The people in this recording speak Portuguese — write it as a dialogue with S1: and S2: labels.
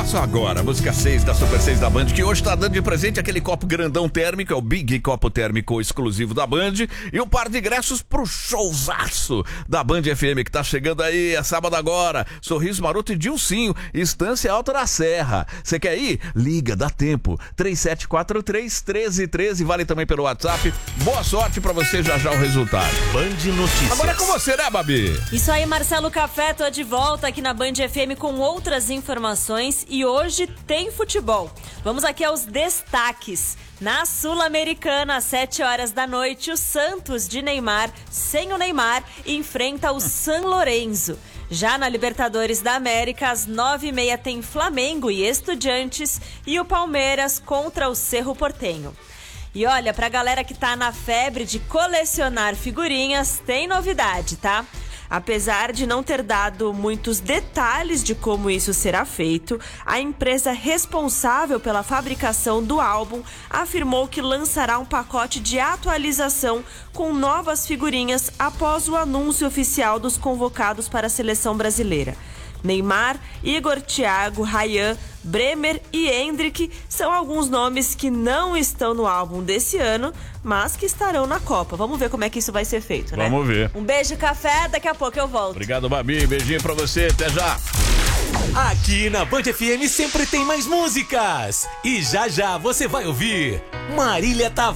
S1: Faço agora, música 6 da Super 6 da Band, que hoje tá dando de presente aquele copo grandão térmico, é o Big Copo Térmico exclusivo da Band, e um par de ingressos pro showzaço da Band FM, que tá chegando aí, é sábado agora, Sorriso Maroto e Dilcinho, Estância Alta da Serra. Você quer ir? Liga, dá tempo, 3743-1313, vale também pelo WhatsApp. Boa sorte pra você, já o resultado.
S2: Band Notícias.
S1: Agora é com você, né, Babi?
S3: Isso aí, Marcelo Café, tô de volta aqui na Band FM com outras informações e hoje tem futebol. Vamos aqui aos destaques. Na Sul-Americana, às 7 horas da noite, o Santos de Neymar, sem o Neymar, enfrenta o San Lorenzo. Já na Libertadores da América, às 9h30 tem Flamengo e Estudiantes e o Palmeiras contra o Cerro Porteño. E olha, pra galera que tá na febre de colecionar figurinhas, tem novidade, tá? Apesar de não ter dado muitos detalhes de como isso será feito, a empresa responsável pela fabricação do álbum afirmou que lançará um pacote de atualização com novas figurinhas após o anúncio oficial dos convocados para a seleção brasileira. Neymar, Igor, Thiago, Ryan, Bremer e Endrick são alguns nomes que não estão no álbum desse ano, mas que estarão na Copa. Vamos ver como é que isso vai ser feito, né?
S1: Vamos ver.
S3: Um beijo, Café, daqui a pouco eu volto.
S1: Obrigado, Babi, beijinho pra você, até já.
S2: Aqui na Band FM sempre tem mais músicas. E já você vai ouvir Marília Tavares.